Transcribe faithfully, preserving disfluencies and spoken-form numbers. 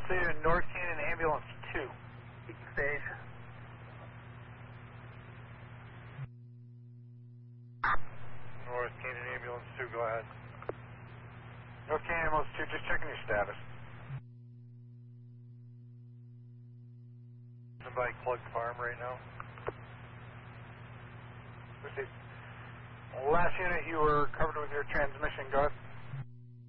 two to North Canyon Ambulance two. Stage. North Canyon Ambulance two, go ahead. North Canyon Ambulance two, just checking your status. Somebody Clug Farm right now? Received. Last unit, you were covered with your transmission, go ahead.